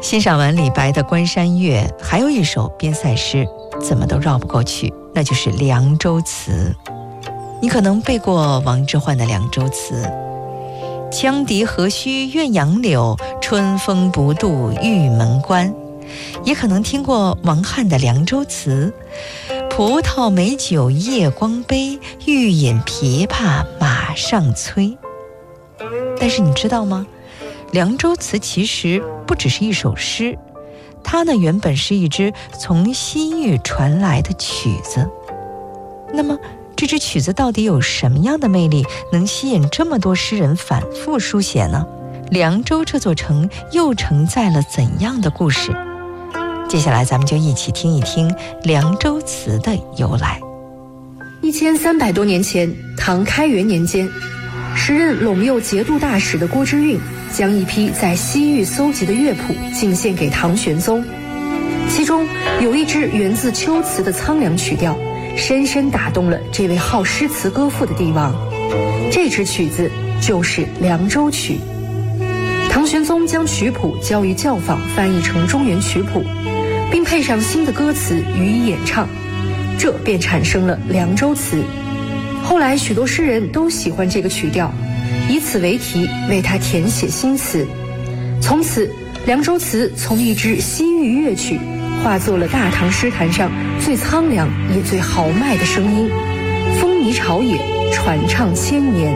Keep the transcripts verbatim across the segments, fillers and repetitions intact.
欣赏完李白的《关山月》，还有一首边塞诗怎么都绕不过去，那就是《凉州词》。你可能背过王之涣的《凉州词》，羌笛何须怨杨柳，春风不度玉门关。也可能听过王翰的《凉州词》，葡萄美酒夜光杯，欲饮琵琶马上催。但是你知道吗？《凉州词》其实不只是一首诗，它呢原本是一支从西域传来的曲子。那么这支曲子到底有什么样的魅力，能吸引这么多诗人反复书写呢？凉州这座城又承载了怎样的故事？接下来咱们就一起听一听《凉州词》的由来。 一千三百多年前，唐开元年间，时任陇右节度大使的郭之运将一批在西域搜集的乐谱进献给唐玄宗，其中有一支源自秋词的苍凉曲调，深深打动了这位好诗词歌赋的帝王。这支曲子就是《凉州曲》。唐玄宗将曲谱交于教坊翻译成中原曲谱，并配上新的歌词予以演唱，这便产生了《凉州词》。后来许多诗人都喜欢这个曲调，以此为题为它填写新词。从此，《凉州词》从一支西域乐曲化作了大唐诗坛上最苍凉也最豪迈的声音，风靡朝野，传唱千年。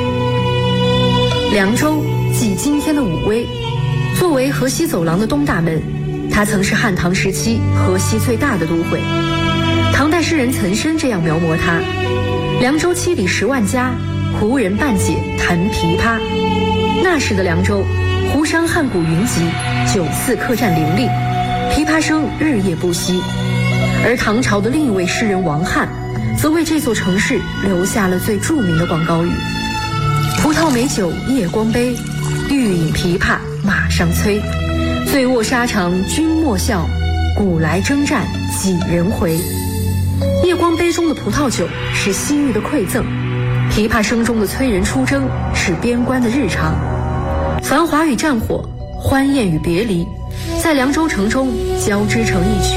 凉州即今天的武威，作为河西走廊的东大门，它曾是汉唐时期河西最大的都会。唐代诗人岑参这样描摹它：凉州七里十万家，胡人半解弹琵琶。那时的凉州，湖山汉谷云集，酒肆客栈林立，琵琶声日夜不息。而唐朝的另一位诗人王翰，则为这座城市留下了最著名的广告语：葡萄美酒夜光杯，欲饮琵琶马上催。醉卧沙场君莫笑，古来征战几人回。夜光杯中的葡萄酒是西域的馈赠，琵琶声中的催人出征是边关的日常。繁华与战火，欢宴与别离，在凉州城中交织成一曲。